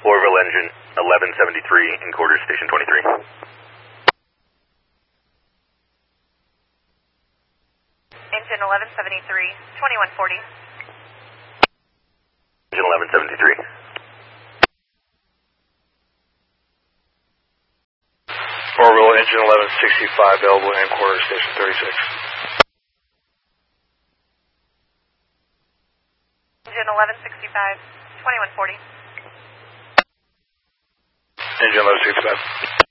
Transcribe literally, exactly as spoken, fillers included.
Orville engine eleven seventy-three in quarters station twenty-three. Engine eleven seventy-three, twenty-one forty. Engine eleven seventy-three. Orville engine eleven sixty-five, available in quarters station thirty-six. Engine eleven sixty-five, twenty-one forty. Engine eleven sixty-five.